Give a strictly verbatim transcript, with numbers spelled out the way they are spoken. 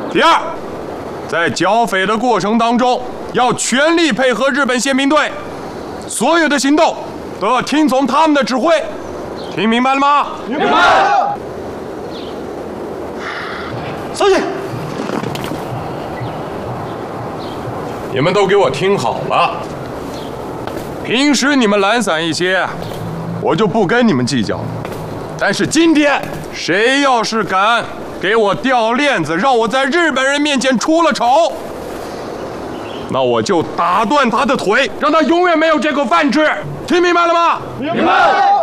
第二，在剿匪的过程当中，要全力配合日本宪兵队，所有的行动都要听从他们的指挥，听明白了吗？ 明白。 少爷， 你们都给我听好了。平时你们懒散一些，我就不跟你们计较。但是今天，谁要是敢给我掉链子，让我在日本人面前出了丑，那我就打断他的腿，让他永远没有这口饭吃。听明白了吗？ 明白。